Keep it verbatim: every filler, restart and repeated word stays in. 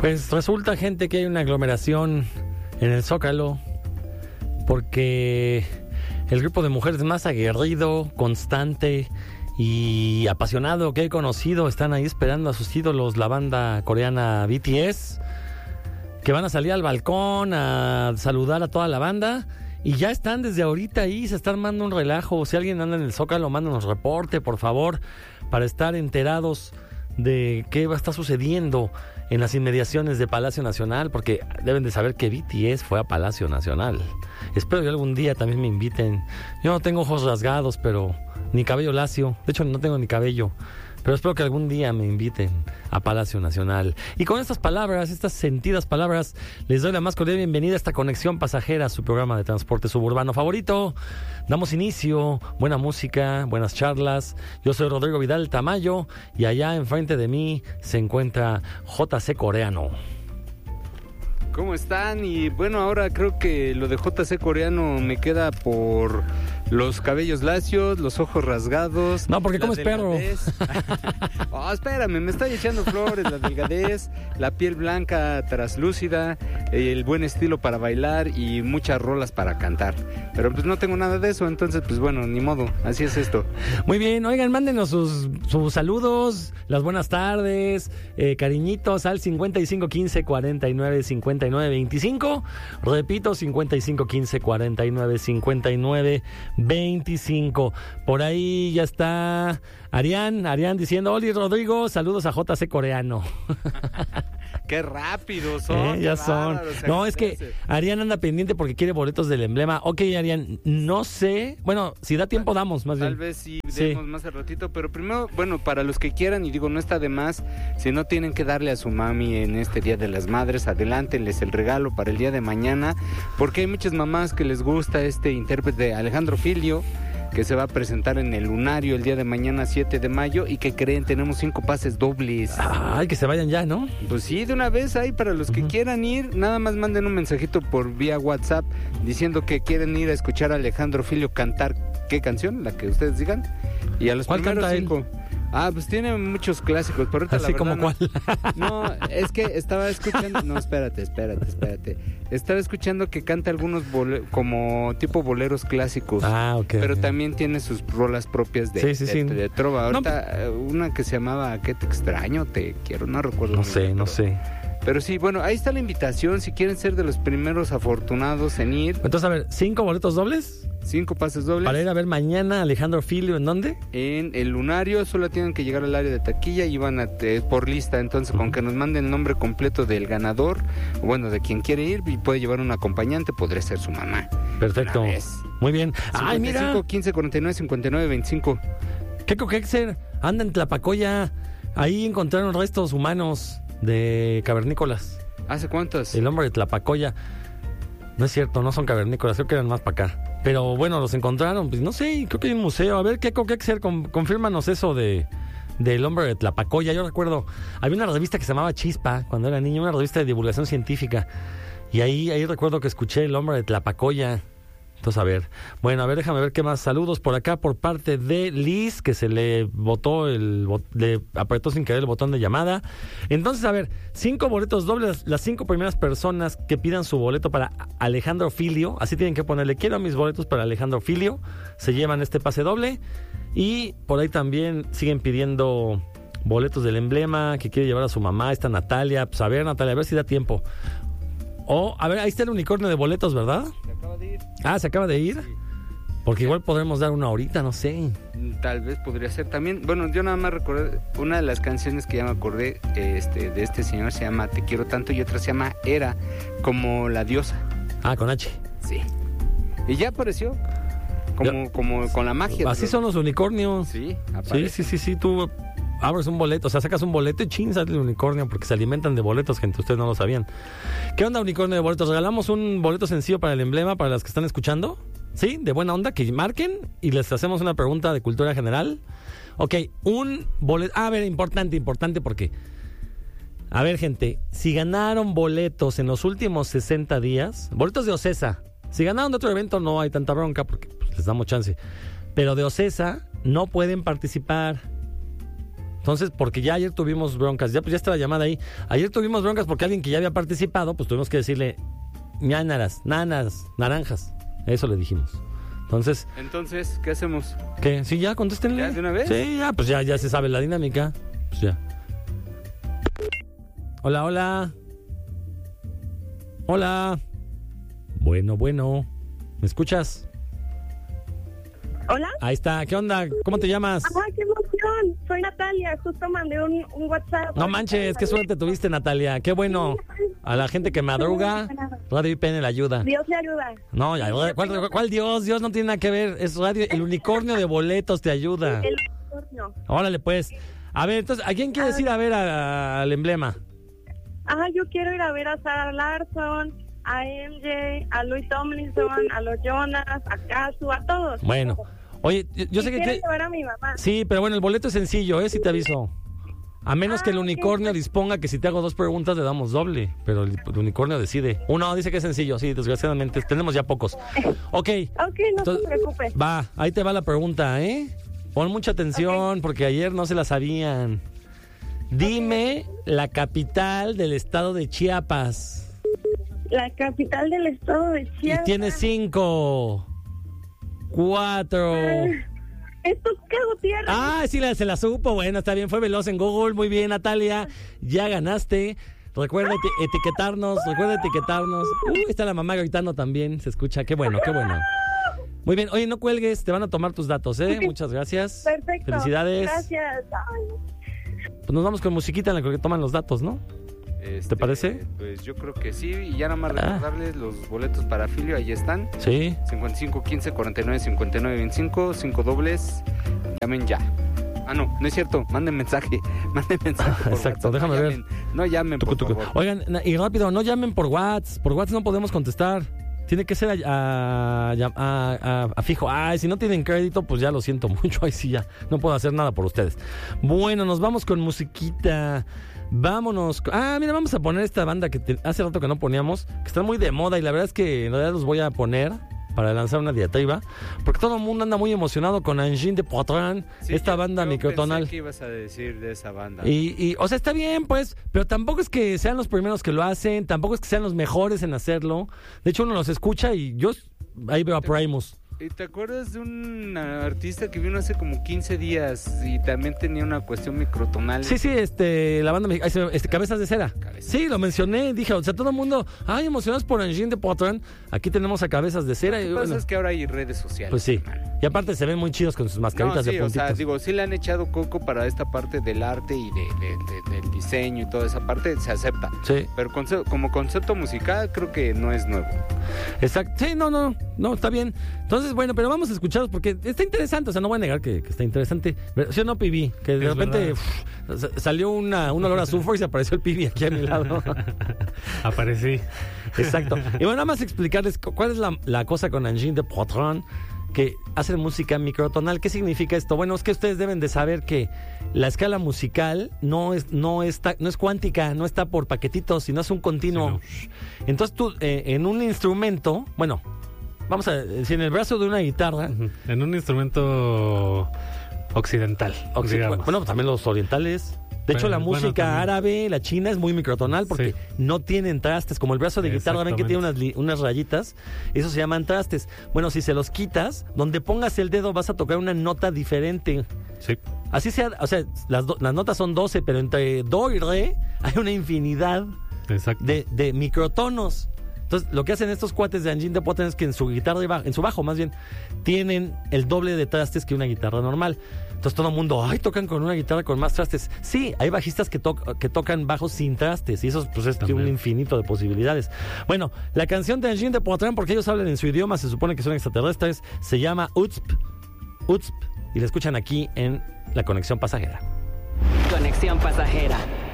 Pues resulta, gente, que hay una aglomeración en el Zócalo porque el grupo de mujeres más aguerrido, constante y apasionado que he conocido están ahí esperando a sus ídolos, la banda coreana B T S, que van a salir al balcón a saludar a toda la banda. Y ya están desde ahorita ahí, se está armando un relajo. Si alguien anda en el Zócalo, mándanos reporte, por favor, para estar enterados de qué va a estar sucediendo en las inmediaciones de Palacio Nacional, porque deben de saber que B T S fue a Palacio Nacional. Espero que algún día también me inviten. Yo no tengo ojos rasgados, pero ni cabello lacio. De hecho, no tengo ni cabello. Pero espero que algún día me inviten a Palacio Nacional. Y con estas palabras, estas sentidas palabras, les doy la más cordial bienvenida a esta conexión pasajera, a su programa de transporte suburbano favorito. Damos inicio, buena música, buenas charlas. Yo soy Rodrigo Vidal Tamayo y allá enfrente de mí se encuentra J C Coreano. ¿Cómo están? Y bueno, ahora creo que lo de J C Coreano me queda por los cabellos lacios, los ojos rasgados. No, porque comes perro. Oh, espérame, me está echando flores, la delgadez, la piel blanca traslúcida, el buen estilo para bailar y muchas rolas para cantar. Pero pues no tengo nada de eso, entonces pues bueno, ni modo, así es esto. Muy bien, oigan, mándenos sus, sus saludos, las buenas tardes, eh, cariñitos al cincuenta y cinco quince cuarenta y nueve cincuenta y nueve veinticinco. Repito, cincuenta y cinco quince cuarenta y nueve cincuenta y nueve veinticinco. Por ahí ya está Arián, Arián diciendo: Oli Rodrigo, saludos a J C Coreano. ¡Qué rápido son! Eh, ya son. No, es que Arián anda pendiente porque quiere boletos del emblema. Ok, Arián, no sé. Bueno, si da tiempo, damos más bien. Tal vez sí, demos sí. más al ratito. Pero primero, bueno, para los que quieran, y digo, no está de más, si no tienen que darle a su mami en este Día de las Madres, adelántenles el regalo para el día de mañana. Porque hay muchas mamás que les gusta este intérprete Alejandro Filio, que se va a presentar en el Lunario el día de mañana, siete de mayo, y que creen, tenemos cinco pases dobles. Ay, que se vayan ya, ¿no? Pues sí, de una vez ahí, para los que uh-huh. quieran ir, nada más manden un mensajito por vía WhatsApp diciendo que quieren ir a escuchar a Alejandro Filio cantar, ¿qué canción? La que ustedes digan. Y a los ¿Cuál primeros canta cinco. Él? Ah, pues tiene muchos clásicos, pero ahorita así la verdad, como no, cuál. No, es que estaba escuchando, no, espérate, espérate, espérate. Estaba escuchando que canta algunos bole, como tipo boleros clásicos. Ah, ok. Pero okay. también tiene sus rolas propias de, sí, sí, de, sí. de, de trova. Ahorita no, una que se llamaba ¿Qué te extraño? Te quiero, no recuerdo. No sé, no sé. Pero sí, bueno, ahí está la invitación, si quieren ser de los primeros afortunados en ir. Entonces, a ver, ¿cinco boletos dobles? Cinco pases dobles. Para ir a ver mañana a Alejandro Filio, ¿en dónde? En el Lunario, solo tienen que llegar al área de taquilla y van a, eh, por lista. Entonces, con que nos manden el nombre completo del ganador, o bueno, de quien quiere ir, y puede llevar un acompañante, podría ser su mamá. Perfecto. Muy bien. Ay, mira. cincuenta y cinco, quince, cuarenta y nueve, cincuenta y nueve, veinticinco. ¿Qué coquexer? Anda en Tlapacoya. Ahí encontraron restos humanos de cavernícolas. ¿Hace cuántos? El hombre de Tlapacoya. No es cierto, no son cavernícolas, creo que eran más para acá. Pero bueno, los encontraron, pues no sé, creo que hay un museo. A ver, ¿qué coquexer? Confírmanos eso de del hombre de Tlapacoya. Yo recuerdo, había una revista que se llamaba Chispa cuando era niño, una revista de divulgación científica. Y ahí, ahí recuerdo que escuché el hombre de Tlapacoya. Entonces, a ver, bueno, a ver, déjame ver qué más. Saludos por acá por parte de Liz, que se le botó el, le apretó sin querer el botón de llamada. Entonces, a ver, cinco boletos dobles, las cinco primeras personas que pidan su boleto para Alejandro Filio, así tienen que ponerle, quiero mis boletos para Alejandro Filio, se llevan este pase doble. Y por ahí también siguen pidiendo boletos del emblema, que quiere llevar a su mamá, está Natalia. Pues a ver, Natalia, a ver si da tiempo. O, a ver, ahí está el unicornio de boletos, ¿verdad? Se acaba de ir. Ah, ¿se acaba de ir? Sí. Porque igual podremos dar una ahorita, no sé. Tal vez podría ser también. Bueno, yo nada más recordé una de las canciones que ya me acordé este, de este señor, se llama Te quiero tanto, y otra se llama Era, como la diosa. Ah, con H. Sí. Y ya apareció. Como, ya. como con la magia. Así son los unicornios. Sí, aparece. Sí, sí, sí, sí, tú abres un boleto, o sea, sacas un boleto y chin, sale el unicornio, porque se alimentan de boletos, gente, ustedes no lo sabían. ¿Qué onda, unicornio de boletos? ¿Regalamos un boleto sencillo para el emblema, para las que están escuchando? ¿Sí? De buena onda, que marquen y les hacemos una pregunta de cultura general. Ok, un boleto... Ah, a ver, importante, importante, porque... A ver, gente, si ganaron boletos en los últimos sesenta días, boletos de Ocesa, si ganaron de otro evento no hay tanta bronca, porque pues, les damos chance, pero de Ocesa no pueden participar. Entonces, porque ya ayer tuvimos broncas, ya pues ya está la llamada ahí. Ayer tuvimos broncas porque alguien que ya había participado, pues tuvimos que decirle ñánaras, nanas, naranjas. Eso le dijimos. Entonces, Entonces, ¿qué hacemos? ¿qué? ¿Sí ya? Contéstenle. ¿Ya de una vez? Sí, ya, pues ya, ya se sabe la dinámica. Pues ya. Hola, hola. Hola. Bueno, bueno. ¿Me escuchas? Hola. Ahí está. ¿Qué onda? ¿Cómo te llamas? ¡Ay, qué emoción! Soy Natalia, justo mandé un, un WhatsApp. No manches, qué suerte tuviste, Natalia. Qué bueno. A la gente que madruga, Radio I P N le ayuda. Dios le ayuda. No, ya, ¿cuál, ¿cuál Dios? Dios no tiene nada que ver. Es radio, el unicornio de boletos te ayuda. El unicornio. Órale, pues. A ver, entonces, ¿a quién quieres ir a ver a- al emblema? Ah, yo quiero ir a ver a Sarah Larson, a M J, a Louis Tomlinson, a los Jonas, a Kazu, a todos. Bueno, oye, yo, yo Y sé que... quiero te- llevar a mi mamá. Sí, pero bueno, el boleto es sencillo, ¿eh? Si te aviso. A menos Ah, que el ok. unicornio disponga que si te hago dos preguntas le damos doble. Pero el, el unicornio decide. Uno dice que es sencillo, sí, desgraciadamente. Tenemos ya pocos. Ok. Ok, no Entonces, se preocupe. Va, ahí te va la pregunta, ¿eh? Pon mucha atención porque ayer no se la sabían. Dime la capital del estado de Chiapas. La capital del estado de Y Chiapas. tiene cinco, cuatro. Es Tuxtla Gutiérrez. Ah, sí, la, se la supo. Bueno, está bien, fue veloz en Google. Muy bien, Natalia. Ya ganaste. Recuerda eti- etiquetarnos, recuerda etiquetarnos. Uy, está la mamá gritando también. Se escucha. Qué bueno, qué bueno. Muy bien. Oye, no cuelgues. Te van a tomar tus datos, ¿eh? Ok. Muchas gracias. Perfecto. Felicidades. Gracias. Ay. Pues nos vamos con musiquita en la que toman los datos, ¿no? Este, parece? Pues yo creo que sí. Y ya nada más Ah. recordarles los boletos para Filio, ahí están. Sí. cincuenta y cinco quince cuarenta y nueve cincuenta y nueve veinticinco, cinco dobles. Llamen ya. Ah, no, no es cierto. Manden mensaje. Manden mensaje. por Exacto, WhatsApp. déjame no ver. llamen, No llamen, Tucu, por tucu. favor. Oigan, na- y rápido, no llamen por WhatsApp. Por WhatsApp no podemos contestar. Tiene que ser a, a, a- a- a fijo. Ay, si no tienen crédito, pues ya lo siento mucho. Ay, sí, ya. No puedo hacer nada por ustedes. Bueno, nos vamos con musiquita. Vámonos. con- Ah, mira, vamos a poner esta banda que te- hace rato que no poníamos, que está muy de moda y la verdad es que en realidad los voy a poner para lanzar una diatriba, porque todo el mundo anda muy emocionado con Angine de Poitras, Sí, esta yo- banda yo microtonal. Pensé que ibas a decir de esa banda. Y, y, o sea, está bien, pues, pero tampoco es que sean los primeros que lo hacen, tampoco es que sean los mejores en hacerlo. De hecho, uno los escucha y yo ahí veo a Primus. ¿Y te acuerdas de un artista que vino hace como quince días y también tenía una cuestión microtonal? Sí, sí, este, la banda, me- ay, se- este, Cabezas de Cera. Cabezas. Sí, lo mencioné, dije, o sea, todo el mundo, ay, emocionados por Angine de Poitras. Aquí tenemos a Cabezas de Cera. Lo y que pasa bueno, es que ahora hay redes sociales. pues sí. hermano. Y aparte se ven muy chidos con sus mascaritas No, sí, de o puntitos. sea, digo, sí le han echado coco para esta parte del arte y de, de- de- del diseño y toda esa parte, se acepta. Sí, Pero conce- como concepto musical creo que no es nuevo. exacto. Sí, no, no, no, está bien. Entonces, bueno, pero vamos a escucharlos porque está interesante. O sea, no voy a negar que, que está interesante. Pero, ¿sí o no, P B? Que de Es repente verdad. uf, sa- salió una, un olor a sulfur y se apareció el P B aquí a mi lado. Aparecí. Exacto. Y bueno, nada más explicarles cu- cuál es la, la cosa con Angine de Poitras, que hacen música microtonal. ¿Qué significa esto? Bueno, es que ustedes deben de saber que la escala musical no es, no está, no es cuántica, no está por paquetitos, sino es un continuo. Entonces tú, eh, en un instrumento, bueno, vamos a decir, en el brazo de una guitarra, Ujú. En un instrumento occidental, Occ- digamos. bueno, también los orientales. De hecho, Pero, la bueno, música también. árabe, la china, es muy microtonal porque Sí. no tienen trastes. Como el brazo de guitarra, ven que tiene unas, li- unas rayitas. Eso se llaman trastes. Bueno, si se los quitas, donde pongas el dedo vas a tocar una nota diferente. Sí. Así sea, o sea, las, do- las notas son doce, pero entre do y re hay una infinidad Exacto. de, de microtonos. Entonces, lo que hacen estos cuates de Angine de Poitras es que en su guitarra, y bajo- en su bajo más bien, tienen el doble de trastes que una guitarra normal. Entonces todo el mundo, ay, tocan con una guitarra con más trastes. Sí, hay bajistas que, to- que tocan bajos sin trastes y eso pues es También. un infinito de posibilidades. Bueno, la canción de Angine de Poitras, porque ellos hablan en su idioma, se supone que son extraterrestres, se llama Utsp, Utsp, y la escuchan aquí en La Conexión Pasajera. Conexión pasajera.